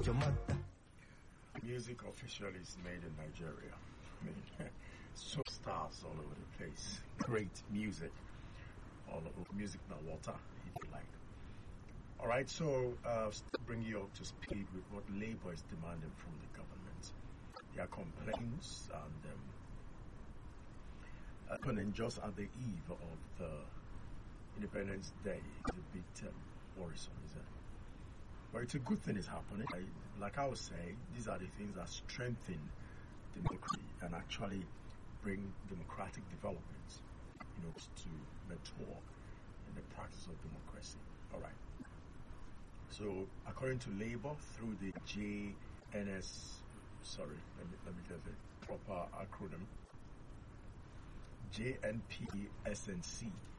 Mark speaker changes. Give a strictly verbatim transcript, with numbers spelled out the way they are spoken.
Speaker 1: Music officially is made in Nigeria. I mean, superstars all over the place. Great music. All over music now water, if you like. All right, so uh, bring you up to speed with what Labour is demanding from the government. Their complaints and um, happening just at the eve of the Independence Day is a bit um, worrisome, isn't it? But it's a good thing is happening. I, like I was saying, these are the things that strengthen democracy and actually bring democratic development, you know, to mature in the practice of democracy. All right. So, according to Labour, through the J N S, sorry, let me let me get the proper acronym, J N P S N C,